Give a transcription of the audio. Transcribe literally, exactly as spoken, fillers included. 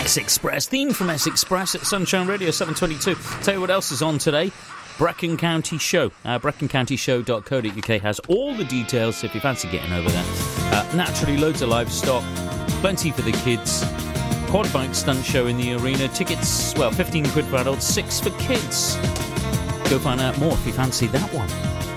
S-Express, theme from S-Express at Sunshine Radio seven twenty-two. Tell you what else is on today. Brecon County Show. Uh, brecon county show dot co dot uk has all the details if you fancy getting over there. Uh, naturally, loads of livestock, plenty for the kids. Quad bike stunt show in the arena. Tickets, well, fifteen quid for adults, six for kids. Go find out more if you fancy that one.